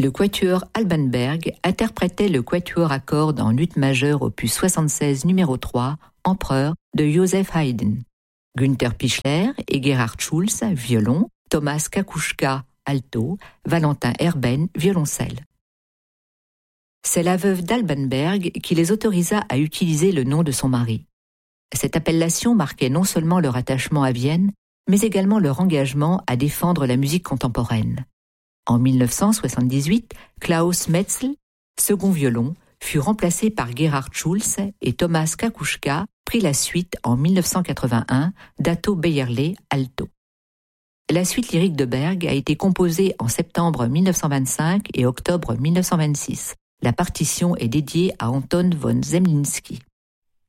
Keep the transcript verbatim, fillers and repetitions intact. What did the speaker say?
le quatuor Alban Berg interprétait le quatuor à cordes en luth majeure opus soixante-seize numéro trois, Empereur, de Joseph Haydn. Günther Pichler et Gerhard Schulz, violon, Thomas Kakushka, alto, Valentin Herben, violoncelle. C'est la veuve d'Alban Berg qui les autorisa à utiliser le nom de son mari. Cette appellation marquait non seulement leur attachement à Vienne, mais également leur engagement à défendre la musique contemporaine. En mille neuf cent soixante-dix-huit, Klaus Metzl, second violon, fut remplacé par Gerhard Schulz et Thomas Kakushka prit la suite en mille neuf cent quatre-vingt-un d'Atto Bejerle, alto. La suite lyrique de Berg a été composée en septembre mille neuf cent vingt-cinq et octobre mille neuf cent vingt-six. La partition est dédiée à Anton von Zemlinsky.